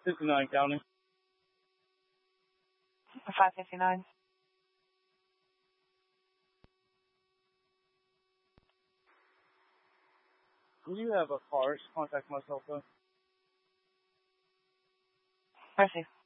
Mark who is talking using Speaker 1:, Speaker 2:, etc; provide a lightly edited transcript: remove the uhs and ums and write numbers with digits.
Speaker 1: 59 County.
Speaker 2: 559.
Speaker 1: Do you have a card? Contact my cell phone.
Speaker 2: Mercy.